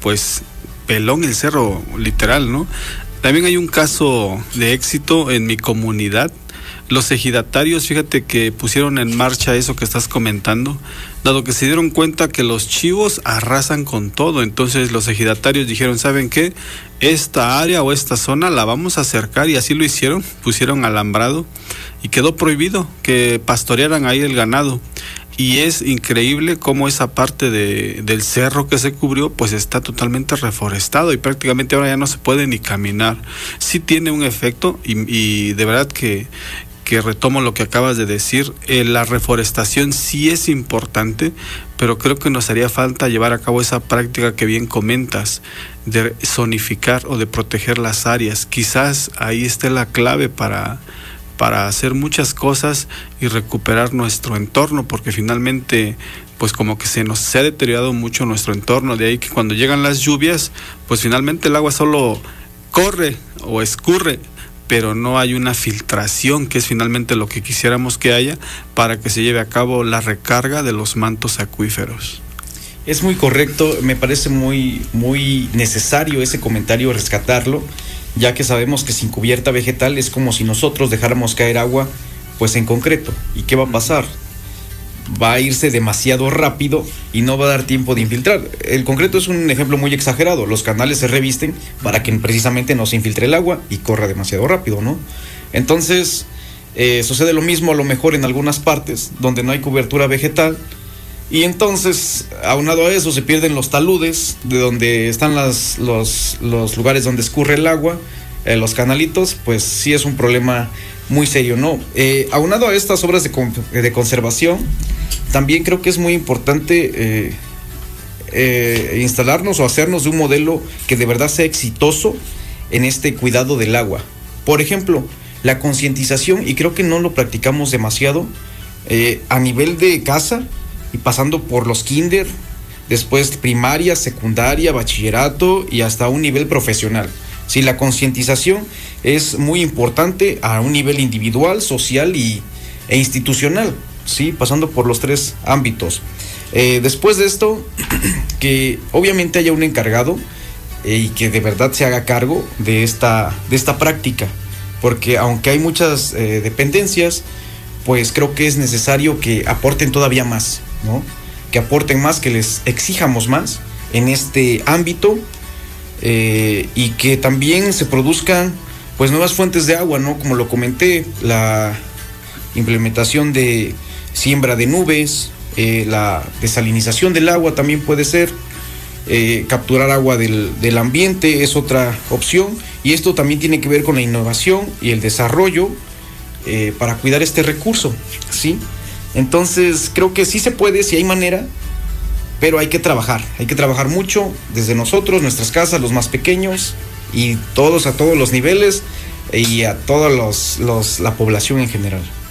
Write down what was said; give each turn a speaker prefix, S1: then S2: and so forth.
S1: pues pelón el cerro, literal, ¿no? También hay un caso de éxito en mi comunidad. Los ejidatarios, fíjate que pusieron en marcha eso que estás comentando, dado que se dieron cuenta que los chivos arrasan con todo. Entonces los ejidatarios dijeron, ¿saben qué? Esta área o esta zona la vamos a acercar, y así lo hicieron, pusieron alambrado y quedó prohibido que pastorearan ahí el ganado. Y es increíble cómo esa parte del cerro que se cubrió pues está totalmente reforestado, y prácticamente ahora ya no se puede ni caminar. Sí tiene un efecto, y de verdad que retomo lo que acabas de decir, la reforestación sí es importante, pero creo que nos haría falta llevar a cabo esa práctica que bien comentas, de zonificar o de proteger las áreas. Quizás ahí esté la clave para hacer muchas cosas y recuperar nuestro entorno, porque finalmente pues como que se ha deteriorado mucho nuestro entorno. De ahí que cuando llegan las lluvias, pues finalmente el agua solo corre o escurre, pero no hay una filtración, que es finalmente lo que quisiéramos que haya para que se lleve a cabo la recarga de los mantos acuíferos.
S2: Es muy correcto, me parece muy, muy necesario ese comentario, rescatarlo, ya que sabemos que sin cubierta vegetal es como si nosotros dejáramos caer agua pues en concreto. ¿Y qué va a pasar? Va a irse demasiado rápido y no va a dar tiempo de infiltrar. El concreto es un ejemplo muy exagerado. Los canales se revisten para que precisamente no se infiltre el agua y corra demasiado rápido, ¿no? Entonces sucede lo mismo a lo mejor en algunas partes donde no hay cobertura vegetal, y entonces aunado a eso se pierden los taludes de donde están los lugares donde escurre el agua, los canalitos. Pues sí es un problema muy serio, ¿no? Aunado a estas obras de conservación, también creo que es muy importante instalarnos o hacernos de un modelo que de verdad sea exitoso en este cuidado del agua. Por ejemplo, la concientización, y creo que no lo practicamos demasiado, a nivel de casa y pasando por los kinder, después primaria, secundaria, bachillerato y hasta un nivel profesional. Sí, la concientización es muy importante a un nivel individual, social e institucional, sí, pasando por los tres ámbitos. Después de esto, que obviamente haya un encargado y que de verdad se haga cargo de esta práctica, porque aunque hay muchas dependencias, pues creo que es necesario que aporten todavía más, ¿no? Que aporten más, que les exijamos más en este ámbito, y que también se produzcan pues nuevas fuentes de agua, ¿no? Como lo comenté, la implementación de siembra de nubes, la desalinización del agua también puede ser, capturar agua del ambiente es otra opción, y esto también tiene que ver con la innovación y el desarrollo para cuidar este recurso, ¿sí? Entonces creo que sí se puede, sí hay manera, pero hay que trabajar mucho desde nosotros, nuestras casas, los más pequeños, y todos a todos los niveles y a toda la población en general.